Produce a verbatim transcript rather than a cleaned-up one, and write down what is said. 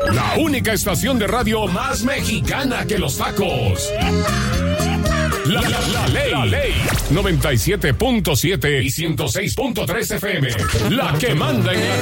La única estación de radio más mexicana que los tacos. La, la, la ley. La ley. noventa y siete punto siete y ciento seis punto tres F M. La que manda en la